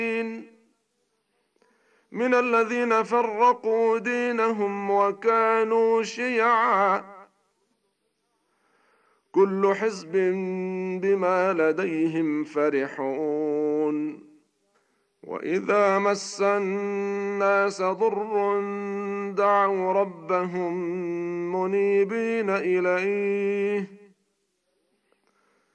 من الذين فرقوا دينهم وكانوا شيعا كل حزب بما لديهم فرحون وإذا مس الناس ضر دعوا ربهم منيبين إليه